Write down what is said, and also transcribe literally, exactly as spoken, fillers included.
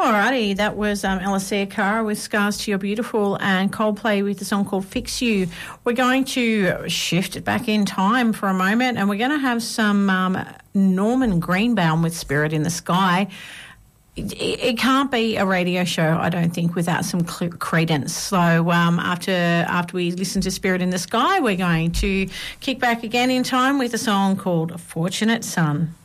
Alrighty, that was um, Alicia Cara with Scars to Your Beautiful and Coldplay with the song called Fix You. We're going to shift it back in time for a moment and we're going to have some um, Norman Greenbaum with Spirit in the Sky. It, it can't be a radio show, I don't think, without some cl- credence. So um, after after we listen to Spirit in the Sky, we're going to kick back again in time with a song called Fortunate Son.